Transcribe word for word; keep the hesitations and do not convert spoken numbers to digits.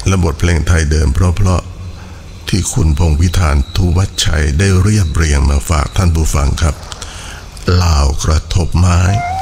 และบทเพลงไทยเดิมเพราะๆที่คุณพงษ์พิธานทุวัชชัยได้เรียบเรียงมาฝากท่านผู้ฟังครับลาวกระทบไม้